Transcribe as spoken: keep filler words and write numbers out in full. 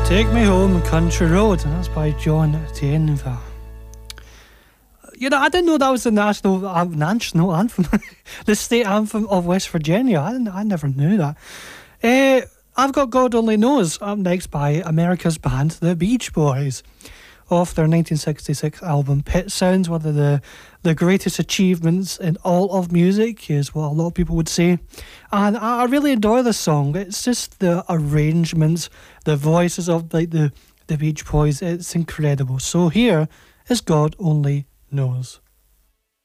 Take Me Home, Country Road, and that's by John Denver. You know, I didn't know that was the national uh, national anthem, the state anthem of West Virginia. I didn't, I never knew that. Uh, I've got God Only Knows up next by America's band, the Beach Boys, off their nineteen sixty-six album Pet Sounds. One of the, the greatest achievements in all of music is what a lot of people would say. And I, I really adore this song. It's just the arrangements, the voices of like the, the Beach Boys. It's incredible. So here is God Only Knows.